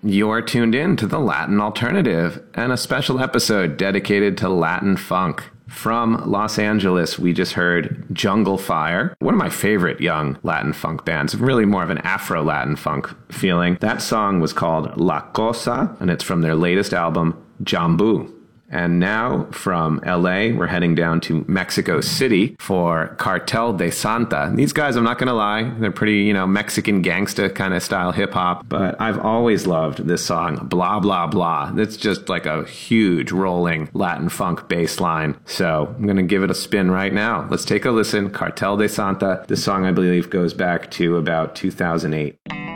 You're tuned in to the Latin Alternative and a special episode dedicated to Latin funk. From Los Angeles, we just heard Jungle Fire, one of my favorite young Latin funk bands, really more of an Afro-Latin funk feeling. That song was called La Cosa, and it's from their latest album, Jambu. And now from LA, we're heading down to Mexico City for Cartel de Santa. These guys, I'm not going to lie, they're pretty, Mexican gangsta kind of style hip hop. But I've always loved this song, Blah, Blah, Blah. It's just like a huge rolling Latin funk bass line. So I'm going to give it a spin right now. Let's take a listen. Cartel de Santa. This song, I believe, goes back to about 2008.